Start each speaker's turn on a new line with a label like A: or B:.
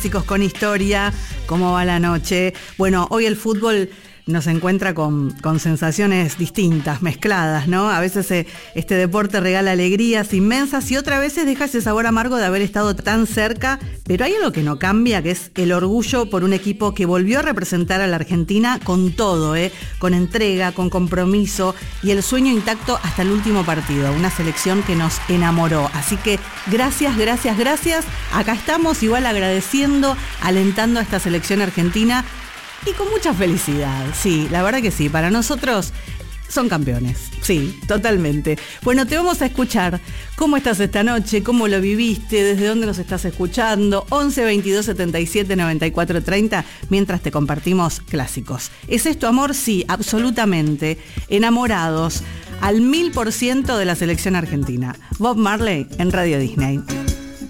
A: Chicos con historia, ¿cómo va la noche? Bueno, hoy el fútbol nos encuentra con sensaciones distintas, mezcladas, ¿no? A veces este deporte regala alegrías inmensas y otras veces deja ese sabor amargo de haber estado tan cerca, pero hay algo que no cambia, que es el orgullo por un equipo que volvió a representar a la Argentina con todo, con entrega, con compromiso y el sueño intacto hasta el último partido, una selección que nos enamoró. Así que gracias. Acá estamos igual agradeciendo, alentando a esta selección argentina. Y con mucha felicidad, sí, la verdad que sí, para nosotros son campeones, sí, totalmente. Bueno, te vamos a escuchar. ¿Cómo estás esta noche? ¿Cómo lo viviste? ¿Desde dónde nos estás escuchando? 11 22 77 94 30, mientras te compartimos clásicos. ¿Es esto amor? Sí, absolutamente. Enamorados al 1000% de la selección argentina. Bob Marley en Radio Disney.